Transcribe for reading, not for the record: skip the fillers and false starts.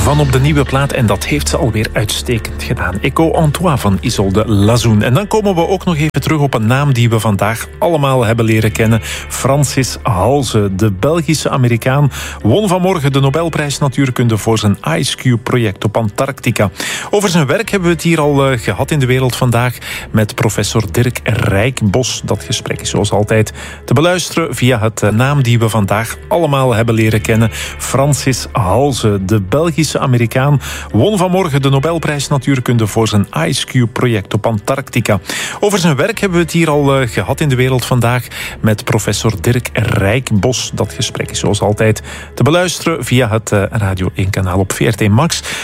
van op de nieuwe plaat en dat heeft ze alweer uitstekend gedaan. Echo en toi van Isolde Lazoun. En dan komen we ook nog even terug op een naam die we vandaag allemaal hebben leren kennen. Francis Halse, de Belgische Amerikaan, won vanmorgen de Nobelprijs Natuurkunde voor zijn Ice Cube-project op Antarctica. Over zijn werk hebben we het hier al gehad in De Wereld Vandaag met professor Dirk Rijkbos. Dat gesprek is zoals altijd te beluisteren via het naam die we vandaag allemaal hebben leren kennen. Francis Halse, de Belgische Amerikaan, won vanmorgen de Nobelprijs Natuurkunde voor zijn Ice Cube-project op Antarctica. Over zijn werk hebben we het hier al gehad in De Wereld Vandaag met professor Dirk Rijkbos. Dat gesprek is zoals altijd te beluisteren via het Radio 1-kanaal op VRT Max.